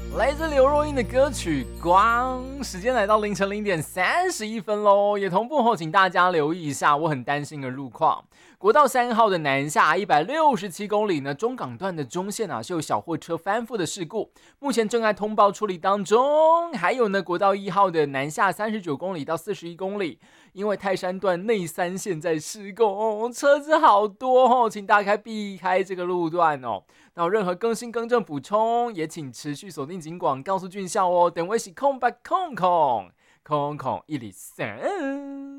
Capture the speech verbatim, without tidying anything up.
来自刘若英的歌曲《光》，时间来到凌晨零点三十一分喽，也同步后，请大家留意一下我很担心的路况。国道三号的南下一百六十七公里呢，中港段的中线啊是有小货车翻覆的事故，目前正在通报处理当中。还有呢，国道一号的南下三十九公里到四十一公里，因为泰山段内三线在施工，车子好多哦，请大家避开这个路段哦。那有任何更新更正补充，也请持续锁定警广告诉俊孝哦。等我是空白空空空空一里三。